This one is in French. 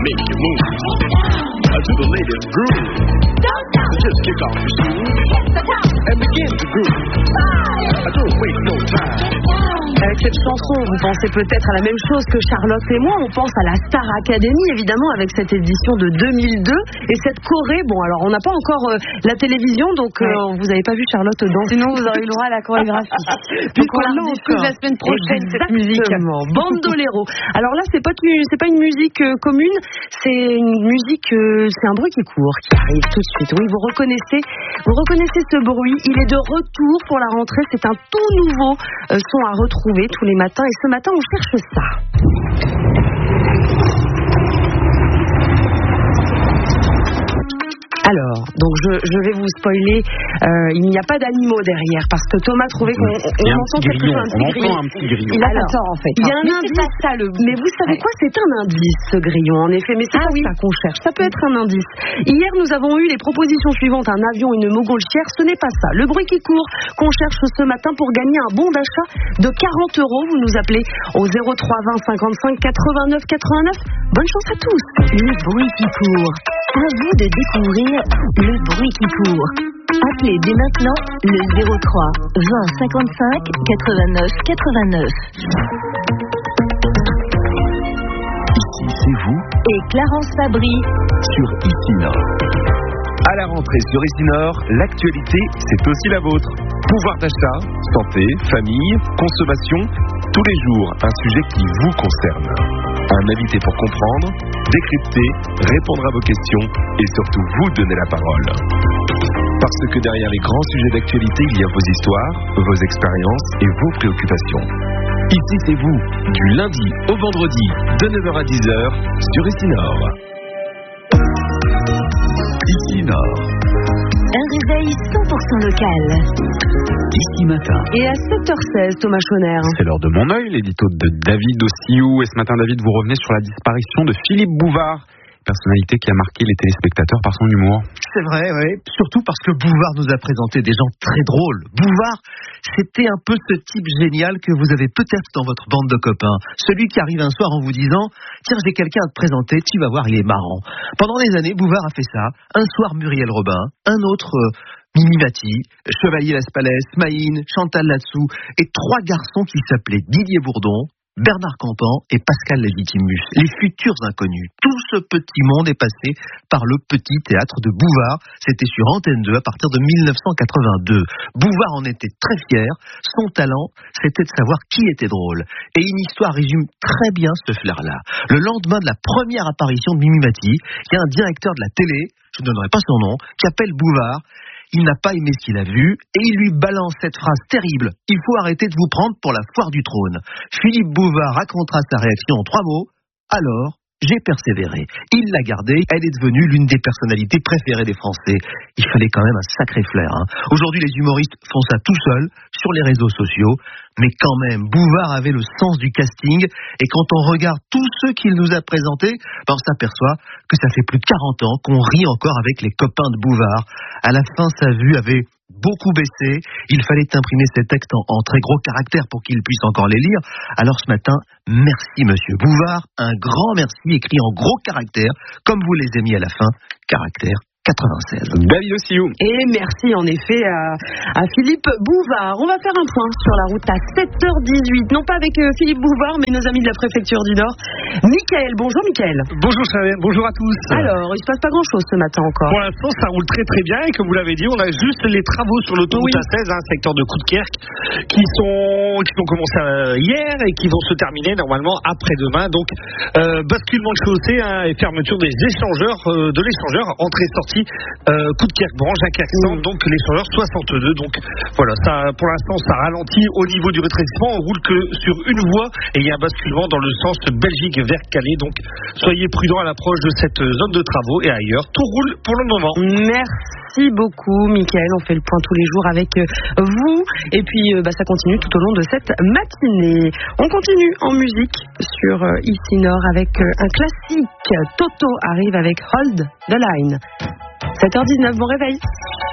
make you move to the latest groove. So just kick off your shoes and begin to groove. Don't waste no time. Avec cette chanson, vous pensez peut-être à la même chose que Charlotte et moi. On pense à la Star Academy, évidemment, avec cette édition de 2002. Et cette choré, bon, alors on n'a pas encore la télévision, donc vous n'avez pas vu Charlotte danser. Sinon, vous aurez eu le droit à la chorégraphie. Puisqu'on l'a redécouvre la semaine prochaine, cette musique. Bandolero. Alors là, c'est pas une musique commune, c'est une musique, c'est un bruit qui court, qui arrive tout de suite. Oui, vous reconnaissez ce bruit. Il est de retour pour la rentrée. C'est un tout nouveau son à retrouver tous les matins, et ce matin on cherche ça. Alors, donc je vais vous spoiler, il n'y a pas d'animaux derrière, parce que Thomas trouvait qu'on entend quelque chose, un petit grillon. Il a pas tort en fait. Il y a un indice, mais vous savez quoi, c'est un indice ce grillon en effet, mais c'est pas ça qu'on cherche, ça peut être un indice. Hier nous avons eu les propositions suivantes, un avion, une montgolfière, ce n'est pas ça. Le bruit qui court qu'on cherche ce matin pour gagner un bon d'achat de 40 €, vous nous appelez au 03 20 55 89 89. Bonne chance à tous. Le bruit qui court. À vous de découvrir le bruit qui court. Appelez dès maintenant le 03 20 55 89 89. Ici, c'est vous et Clarence Fabry sur Ici Nord. À la rentrée sur Ici Nord, l'actualité, c'est aussi la vôtre. Pouvoir d'achat, santé, famille, consommation, tous les jours, un sujet qui vous concerne. Un invité pour comprendre, décrypter, répondre à vos questions et surtout vous donner la parole. Parce que derrière les grands sujets d'actualité, il y a vos histoires, vos expériences et vos préoccupations. Ici, c'est vous, du lundi au vendredi, de 9h à 10h, sur Ici Nord. Ici Nord. Un réveil 100% local. Ici Matin. Et à 7h16, Thomas Chonner. C'est l'heure de Mon œil, l'édito de David Ossiou. Et ce matin, David, vous revenez sur la disparition de Philippe Bouvard, personnalité qui a marqué les téléspectateurs par son humour. C'est vrai, oui. Surtout parce que Bouvard nous a présenté des gens très drôles. Bouvard, c'était un peu ce type génial que vous avez peut-être dans votre bande de copains. Celui qui arrive un soir en vous disant « Tiens, j'ai quelqu'un à te présenter, tu vas voir, il est marrant ». Pendant des années, Bouvard a fait ça. Un soir, Muriel Robin. Un autre, Mimi Mati, Chevalier Laspalès, Maïne, Chantal Latsou. Et 3 garçons qui s'appelaient Didier Bourdon, Bernard Campan et Pascal Légitimus, les futurs inconnus. Tout ce petit monde est passé par le petit théâtre de Bouvard. C'était sur Antenne 2 à partir de 1982. Bouvard en était très fier. Son talent, c'était de savoir qui était drôle. Et une histoire résume très bien ce flair-là. Le lendemain de la première apparition de Mimi Mati, il y a un directeur de la télé, je ne donnerai pas son nom, qui appelle Bouvard. Il n'a pas aimé ce qu'il a vu et il lui balance cette phrase terrible. Il faut arrêter de vous prendre pour la foire du trône. Philippe Bouvard racontera sa réaction en 3 mots. Alors, j'ai persévéré. Il l'a gardée. Elle est devenue l'une des personnalités préférées des Français. Il fallait quand même un sacré flair. Aujourd'hui, les humoristes font ça tout seuls, sur les réseaux sociaux. Mais quand même, Bouvard avait le sens du casting. Et quand on regarde tous ceux qu'il nous a présentés, on s'aperçoit que ça fait plus de 40 ans qu'on rit encore avec les copains de Bouvard. À la fin, sa vue avait beaucoup baissé. Il fallait imprimer ces textes en très gros caractères pour qu'ils puissent encore les lire. Alors ce matin, merci Monsieur Bouvard. Un grand merci écrit en gros caractères, comme vous les avez mis à la fin, caractères 96. David Ossiou. Et merci en effet à Philippe Bouvard. On va faire un point sur la route à 7h18. Non pas avec Philippe Bouvard, mais nos amis de la préfecture du Nord. Michael, bonjour Michael. Bonjour Charles, bonjour à tous. Alors, il se passe pas grand chose ce matin encore. Pour l'instant, ça roule très très bien et comme vous l'avez dit, on a juste les travaux sur l'autoroute A16, secteur de Coudekerque, qui ont commencé hier et qui vont se terminer normalement après-demain. Donc, basculement de chaussée et fermeture des échangeurs, de l'échangeur entrée-sortie. Coudekerque, branche à Kerkson, donc l'échangeur 62. Donc voilà, ça, pour l'instant, ça ralentit au niveau du rétrécissement. On roule que sur une voie et il y a un basculement dans le sens Belgique vers Calais. Donc soyez prudents à l'approche de cette zone de travaux et ailleurs. Tout roule pour le moment. Merci beaucoup, Mickaël. On fait le point tous les jours avec vous. Et puis, ça continue tout au long de cette matinée. On continue en musique sur Ici Nord avec un classique. Toto arrive avec Hold the Line. 7h19, bon réveil.